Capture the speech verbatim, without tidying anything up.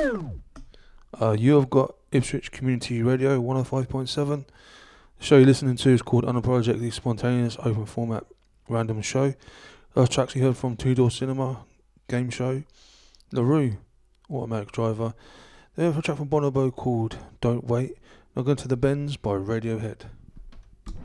Uh, you have got Ipswich Community Radio one oh five point seven. The show you're listening to is called Unapologetically Spontaneous Open Format Random Show. Those tracks you heard from Two Door Cinema, Game Show, LaRue, Automatic Driver. Then we have a track from Bonobo called Don't Wait. Now going to the Bends by Radiohead.